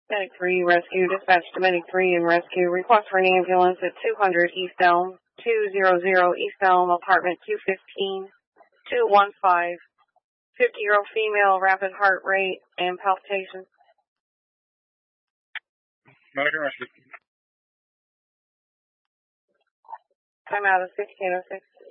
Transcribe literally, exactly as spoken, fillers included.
Medic three, rescue, dispatch to Medic three and rescue. Request for an ambulance at two hundred East Elm, two hundred East Elm, apartment two fifteen, two one five. fifty-year-old female, rapid heart rate and palpitations. Medic and rescue. Time out of sixteen oh six.